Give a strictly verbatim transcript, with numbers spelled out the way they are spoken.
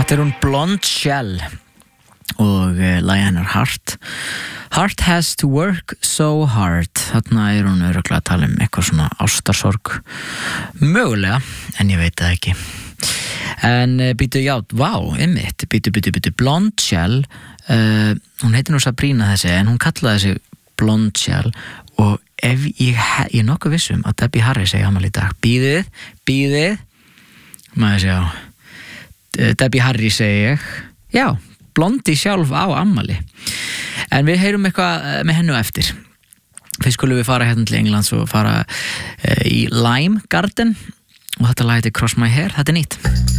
Þetta er hún Blonde Shell og uh, lagið hennar Heart. Heart has to work so hard. Þarna er hún örugglega að tala um eitthvað svona ástarsorg. Mögulega, en ég veit það ekki. En uh, býtu, já, vá, einmitt, býtu, býtu, býtu, Blonde Shell, uh, hún heitir nú Sabrina þessi, en hún kallaði þessi Blonde Shell og ef ég, ég er nokkuð vissum að Debbie Harry segi afmæli í dag. Bíðið, bíðið, maður sjá, Debbie Harry segi ég, já, Blondie sjálf á afmæli. En við heyrum eitthvað með hennu eftir. Fyrst skulum við fara hérna til Englands og fara uh, í Lime Garden og þetta lag heitir Cross My Hair, þetta er nýtt.